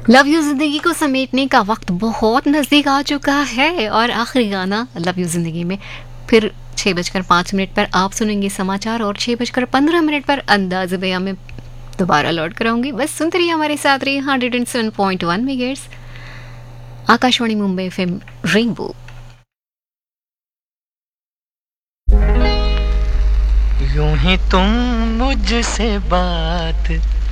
Love you जिंदगी को समेटने का वक्त बहुत नजदीक आ चुका है और आखिरी गाना लव यू जिंदगी में फिर 6:05 पर आप सुनेंगे समाचार और 6:15 पर अंदाज बयां में दोबारा लौट कर आऊंगी। बस सुनते रहिए हमारे साथ रहिए 107.1 megahertz Akashvani Mumbai FM rainbow. यूं ही तुम मुझसे बात